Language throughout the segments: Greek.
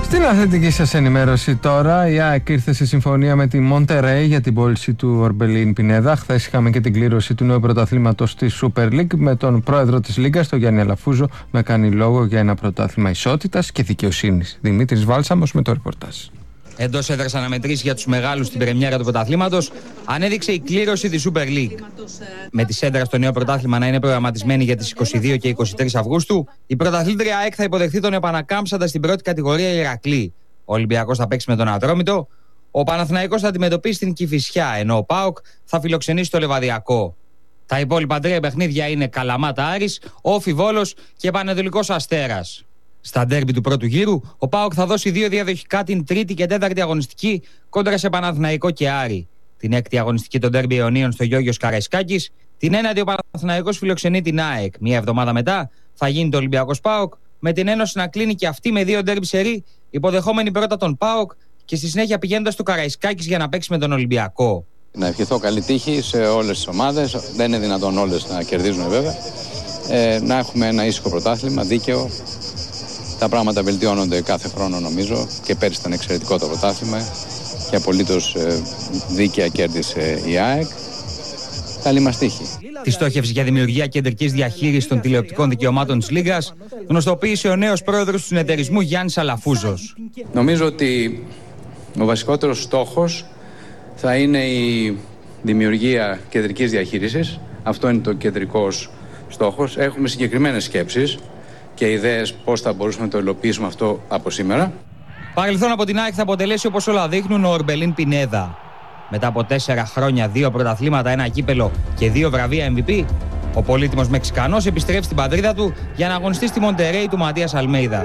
Στην αθλητική σας ενημέρωση τώρα, η ΑΕΚ ήρθε σε συμφωνία με τη Μοντερέι για την πώληση του Ορμπελίν Πινέδα. Χθες είχαμε και την κλήρωση του νέου πρωταθλήματος της Super League με τον πρόεδρο της Λίγκας, τον Γιάννη Αλαφούζο, να κάνει λόγο για ένα πρωτάθλημα ισότητας και δικαιοσύνης. Δημήτρης Βάλσαμος με το ρεπορτάζ. Εντός έδρας αναμετρήσεις για τους μεγάλους στην πρεμιέρα του πρωταθλήματος ανέδειξε η κλήρωση της Super League. Με τη σέντρα στο νέο πρωτάθλημα να είναι προγραμματισμένη για τις 22 και 23 Αυγούστου, η πρωταθλήτρια ΑΕΚ θα υποδεχθεί τον επανακάμψαντα στην πρώτη κατηγορία Ηρακλή. Ο Ολυμπιακός θα παίξει με τον Ατρόμητο, ο Παναθηναϊκός θα αντιμετωπίσει την Κηφισιά, ενώ ο ΠΑΟΚ θα φιλοξενήσει το Λεβαδιακό. Τα υπόλοιπα τρία παιχνίδια είναι Καλαμάτα Άρης, Όφι Βόλος και Πανετολικός Αστέρας. Στα ντέρμπι του πρώτου γύρου, ο ΠΑΟΚ θα δώσει 2 διαδοχικά την τρίτη και τέταρτη αγωνιστική κόντρα σε Παναθηναϊκό και Άρη. Την έκτη αγωνιστική των ντέρμπι Ιωνίων στο Γιώργιος Καραϊσκάκης, την ένατη ο Παναθηναϊκός φιλοξενεί την ΑΕΚ. Μια εβδομάδα μετά θα γίνει το Ολυμπιακός ΠΑΟΚ, με την Ένωση να κλείνει και αυτή με 2 ντέρμπι σερί, υποδεχόμενη πρώτα τον ΠΑΟΚ και στη συνέχεια πηγαίνοντας στο Καραϊσκάκης για να παίξει με τον Ολυμπιακό. Να ευχηθώ καλή τύχη σε όλες τις ομάδες. Δεν είναι δυνατόν όλες να κερδίζουν βέβαια. Να έχουμε ένα ήσυχο πρωτάθλημα, δίκαιο. Τα πράγματα βελτιώνονται κάθε χρόνο νομίζω και πέρυσι ήταν εξαιρετικό το πρωτάθλημα και απολύτως δίκαια κέρδισε η ΑΕΚ. Καλή μας τύχη. Τη στόχευση για δημιουργία κεντρικής διαχείρισης των τηλεοπτικών δικαιωμάτων της Λίγκας γνωστοποίησε ο νέος πρόεδρος του συνεταιρισμού Γιάννης Αλαφούζος. Νομίζω ότι ο βασικότερος στόχος θα είναι η δημιουργία κεντρικής διαχείρισης. Αυτό είναι το κεντρικός στόχος. Έχουμε συγκεκριμένες σκέψεις και ιδέες πώς θα μπορούσαμε να το υλοποιήσουμε αυτό από σήμερα. Παρελθόν από την ΑΕΚ θα αποτελέσει, όπως όλα δείχνουν, ο Ορμπελίν Πινέδα. Μετά από 4 χρόνια, 2 πρωταθλήματα, 1 κύπελο και 2 βραβεία MVP, ο πολύτιμος Μεξικανός επιστρέφει στην πατρίδα του για να αγωνιστεί στη Μοντερέι του Ματίας Αλμέιδα.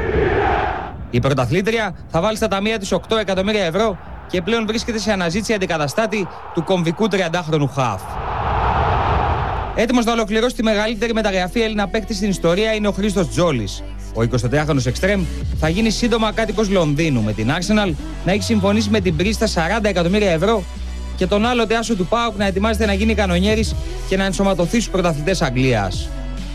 Η πρωταθλήτρια θα βάλει στα ταμεία της 8 εκατομμύρια ευρώ και πλέον βρίσκεται σε αναζήτηση αντικαταστάτη του κομβικού 30χρονου χαφ. Έτοιμος να ολοκληρώσει τη μεγαλύτερη μεταγραφή Έλληνα παίκτη στην ιστορία είναι ο Χρήστος Τζόλης. Ο 24χρονος εξτρέμ θα γίνει σύντομα κάτοικος Λονδίνου, με την Arsenal να έχει συμφωνήσει με την Πρίστα 40 εκατομμύρια ευρώ και τον άλλοτε άσο του ΠΑΟΚ να ετοιμάζεται να γίνει κανονιέρης και να ενσωματωθεί στους πρωταθλητές Αγγλίας.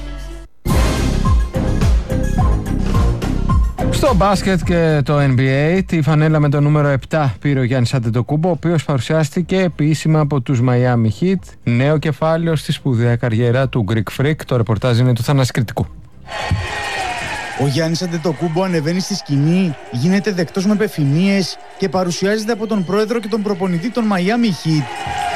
Στο μπάσκετ και το NBA, τη φανέλα με το νούμερο 7 πήρε ο Γιάννης Αντετοκούμπο, ο οποίος παρουσιάστηκε επίσημα από τους Miami Heat, νέο κεφάλαιο στη σπουδαία καριέρα του Greek Freak. Το ρεπορτάζ είναι του Θανάση Κρητικού. Ο Γιάννης Αντετοκούμπο ανεβαίνει στη σκηνή, γίνεται δεκτός με επεφημίες και παρουσιάζεται από τον πρόεδρο και τον προπονητή των Miami Heat.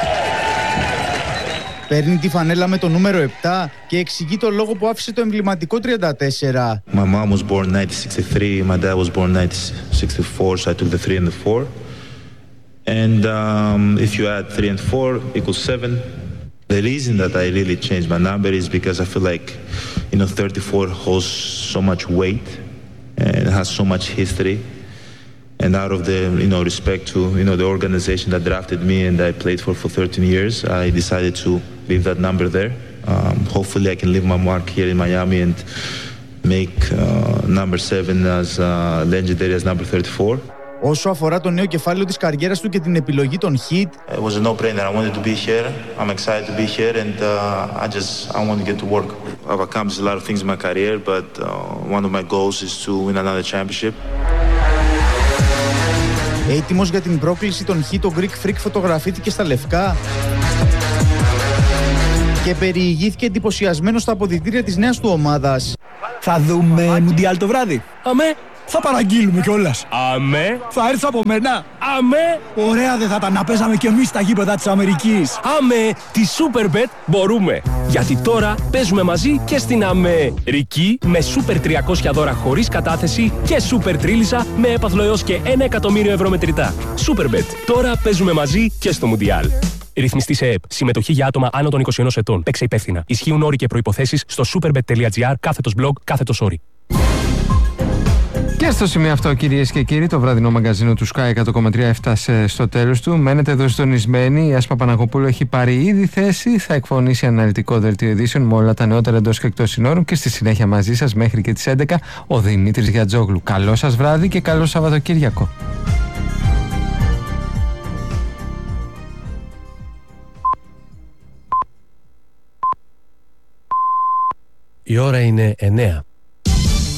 Παίρνει τη φανέλα με το νούμερο 7 και εξηγεί το λόγο που άφησε το εμβληματικό 34. My mom was born 1963, my dad was born 1964, so I took the 3 and the 4. And if you add 3 and 4 equals 7. The reason that I really changed my number is because I feel like, 34 holds so much weight and has so much history. And out of the, respect to, the organization that drafted me and I played for 13 years, I decided to leave that number there. Hopefully I can leave my mark here in Miami and make number 7 as legendary as number 34. Όσο αφορά το νέο κεφάλαιο της καριέρας του και την επιλογή των Heat, it was a no-brainer. I wanted to be here. I'm excited to be here and I want to get to work. I've accomplished a lot of things in my career, but one of my goals is to win another championship. Έτοιμος για την πρόκληση των Heat, ο Greek Freak φωτογραφήθηκε στα λευκά και περιηγήθηκε εντυπωσιασμένος στα αποδυτήρια της νέας του ομάδας. Θα δούμε Μουντιάλ το βράδυ. Αμέ. Θα παραγγείλουμε κιόλας. Αμέ. Θα έρθεις από μένα. Αμέ. Ωραία δεν θα ήταν να παίζαμε κι εμείς στα γήπεδα της Αμερικής. Αμέ. Τη Superbet μπορούμε. Γιατί τώρα παίζουμε μαζί και στην Αμερική με Super 300 δώρα χωρίς κατάθεση και Super Τρίλισσα με έπαθλο έως και 1 εκατομμύριο ευρώ μετρητά. Superbet. Τώρα παίζουμε μαζί και στο Μουντιάλ. Ρυθμιστή σε ΕΕΠ. Συμμετοχή για άτομα άνω των 21 ετών. Παίξε υπεύθυνα. Ισχύουν όροι και προϋποθέσεις στο superbet.gr/blog/story. Και στο σημείο αυτό, κυρίες και κύριοι, το βραδινό μαγκαζίνο του Sky 100,3 έφτασε στο τέλος του. Μένετε εδώ συντονισμένοι. Η Άσπα Παπαναγοπούλου έχει πάρει ήδη θέση. Θα εκφωνήσει αναλυτικό δελτίο ειδήσεων με όλα τα νεότερα εντός και εκτός συνόρων. Και στη συνέχεια μαζί σας μέχρι και τις 11 ο Δημήτρης Γιατζόγλου. Καλό σας βράδυ και καλό Σαββατοκύριακο. Η ώρα είναι 9.